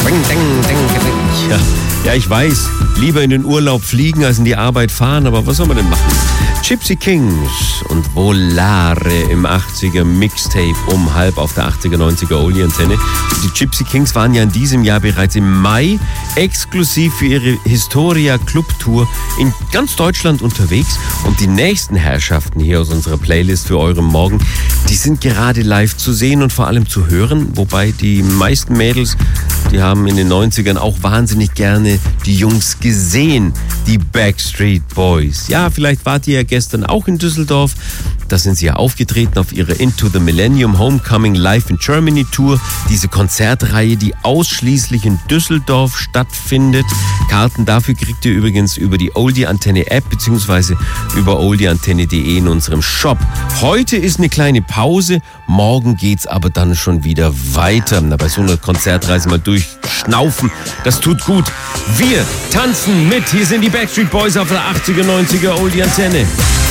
Ja, ich weiß, lieber in den Urlaub fliegen als in die Arbeit fahren, aber was soll man denn machen? Gypsy Kings und Volare im 80er Mixtape um halb auf der 80er, 90er Oldie-Antenne. Die Gypsy Kings waren ja in diesem Jahr bereits im Mai exklusiv für ihre Historia Club Tour in ganz Deutschland unterwegs. Und die nächsten Herrschaften hier aus unserer Playlist für euren Morgen, die sind gerade live zu sehen und vor allem zu hören. Wobei die meisten Mädels, die haben in den 90ern auch wahnsinnig gerne die Jungs gesehen, die Backstreet Boys. Ja, vielleicht wart ihr ja gestern auch in Düsseldorf. Da sind sie ja aufgetreten auf ihrer Into the Millennium Homecoming Live in Germany Tour. Diese Konzertreihe, die ausschließlich in Düsseldorf stattfindet. Karten dafür kriegt ihr übrigens über die Oldie-Antenne App bzw. über oldieantenne.de in unserem Shop. Heute ist eine kleine Pause, morgen geht's aber dann schon wieder weiter. Na, bei so einer Konzertreise mal durchschnaufen, das tut gut. Wir tanzen mit. Hier sind die Backstreet Boys auf der 80er, 90er Oldie-Antenne.